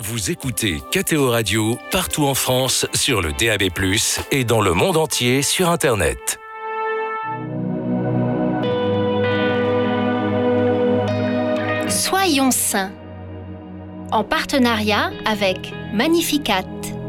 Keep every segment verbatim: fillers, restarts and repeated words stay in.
Vous écoutez K T O Radio partout en France sur le D A B plus, et dans le monde entier sur Internet. Soyons saints, en partenariat avec Magnificat.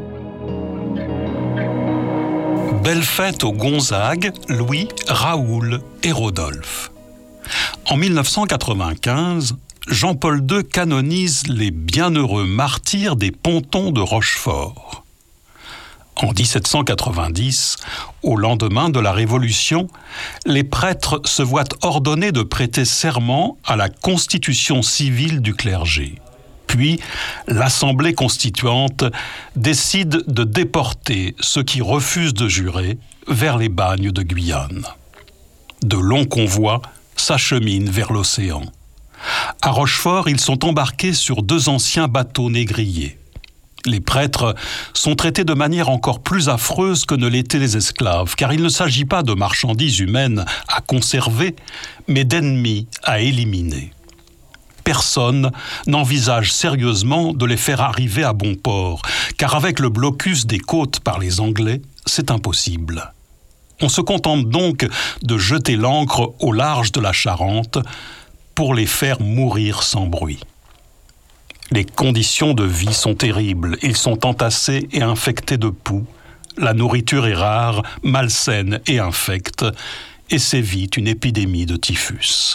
Belle fête aux Gonzague, Louis, Raoul et Rodolphe. En mille neuf cent quatre-vingt-quinze, Jean-Paul deux canonise les bienheureux martyrs des Pontons de Rochefort. En dix-sept cent quatre-vingt-dix, au lendemain de la Révolution, les prêtres se voient ordonner de prêter serment à la constitution civile du clergé. Puis, l'Assemblée constituante décide de déporter ceux qui refusent de jurer vers les bagnes de Guyane. De longs convois s'acheminent vers l'océan. À Rochefort, ils sont embarqués sur deux anciens bateaux négriers. Les prêtres sont traités de manière encore plus affreuse que ne l'étaient les esclaves, car il ne s'agit pas de marchandises humaines à conserver, mais d'ennemis à éliminer. Personne n'envisage sérieusement de les faire arriver à bon port, car avec le blocus des côtes par les Anglais, c'est impossible. On se contente donc de jeter l'ancre au large de la Charente pour les faire mourir sans bruit. Les conditions de vie sont terribles, ils sont entassés et infectés de poux, la nourriture est rare, malsaine et infecte, et sévit une épidémie de typhus.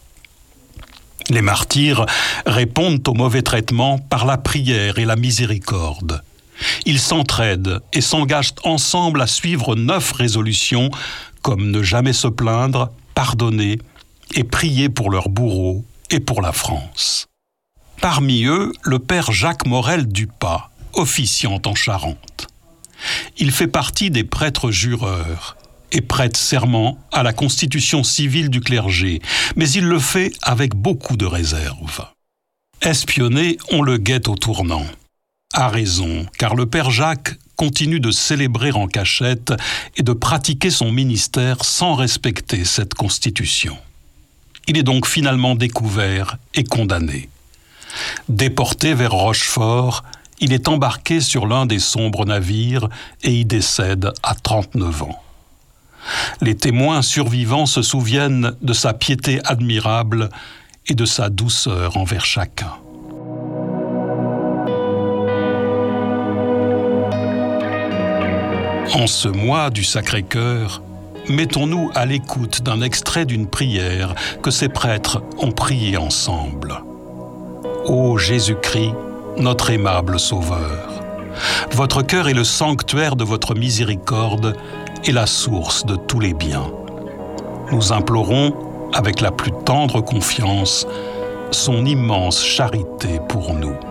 Les martyrs répondent au mauvais traitement par la prière et la miséricorde. Ils s'entraident et s'engagent ensemble à suivre neuf résolutions, comme ne jamais se plaindre, pardonner et prier pour leurs bourreaux et pour la France. Parmi eux, le père Jacques Morel Dupas, officiant en Charente. Il fait partie des prêtres jureurs et prête serment à la constitution civile du clergé, mais il le fait avec beaucoup de réserve. Espionné, on le guette au tournant. À raison, car le père Jacques continue de célébrer en cachette et de pratiquer son ministère sans respecter cette constitution. Il est donc finalement découvert et condamné. Déporté vers Rochefort, il est embarqué sur l'un des sombres navires et y décède à trente-neuf ans. Les témoins survivants se souviennent de sa piété admirable et de sa douceur envers chacun. En ce mois du Sacré-Cœur, mettons-nous à l'écoute d'un extrait d'une prière que ces prêtres ont priée ensemble. Ô Jésus-Christ, notre aimable Sauveur, votre cœur est le sanctuaire de votre miséricorde et la source de tous les biens. Nous implorons, avec la plus tendre confiance, son immense charité pour nous.